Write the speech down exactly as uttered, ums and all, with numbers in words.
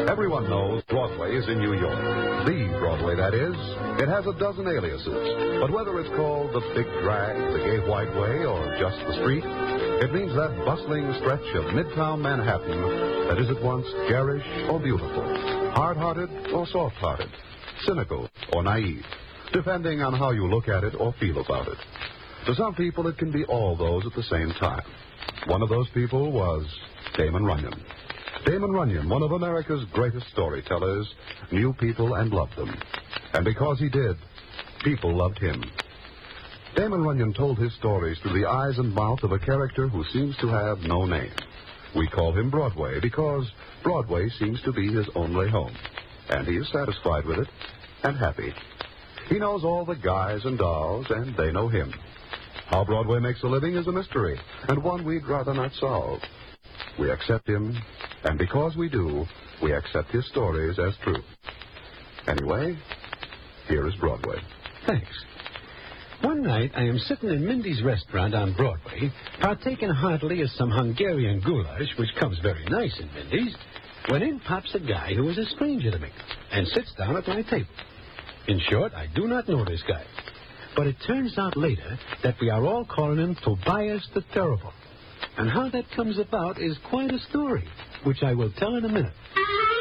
Everyone knows Broadway is in New York. The Broadway, that is. It has a dozen aliases. But whether it's called the Big Drag, the Gay White Way, or just the Street, it means that bustling stretch of Midtown Manhattan that is at once garish or beautiful, hard-hearted or soft-hearted, cynical or naive, depending on how you look at it or feel about it. To some people, it can be all those at the same time. One of those people was Damon Runyon. Damon Runyon, one of America's greatest storytellers, knew people and loved them. And because he did, people loved him. Damon Runyon told his stories through the eyes and mouth of a character who seems to have no name. We call him Broadway because Broadway seems to be his only home. And he is satisfied with it and happy. He knows all the guys and dolls, and they know him. How Broadway makes a living is a mystery, and one we'd rather not solve. We accept him, and because we do, we accept his stories as true. Anyway, here is Broadway. Thanks. One night, I am sitting in Mindy's restaurant on Broadway, partaking heartily of some Hungarian goulash, which comes very nice in Mindy's, when in pops a guy who is a stranger to me, and sits down at my table. In short, I do not know this guy. But it turns out later that we are all calling him Tobias the Terrible. And how that comes about is quite a story, which I will tell in a minute.